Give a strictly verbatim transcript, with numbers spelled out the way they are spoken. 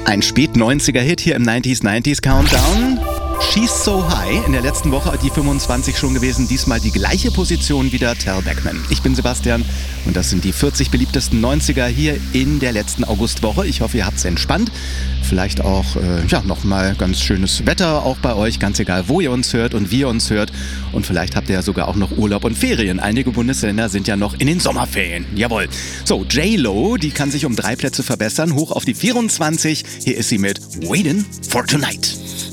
Ein Spät-neunziger-Hit hier im neunziger neunzig Countdown. She's So High, in der letzten Woche die fünfundzwanzig schon gewesen, diesmal die gleiche Position wieder Tal Bachman. Ich bin Sebastian und das sind die vierzig beliebtesten neunziger hier in der letzten Augustwoche. Ich hoffe, ihr habt's entspannt. Vielleicht auch äh, ja, nochmal ganz schönes Wetter auch bei euch, ganz egal, wo ihr uns hört und wie ihr uns hört. Und vielleicht habt ihr ja sogar auch noch Urlaub und Ferien. Einige Bundesländer sind ja noch in den Sommerferien. Jawohl. So, J-Lo, die kann sich um drei Plätze verbessern, hoch auf die vierundzwanzig. Hier ist sie mit Waitin' for Tonight.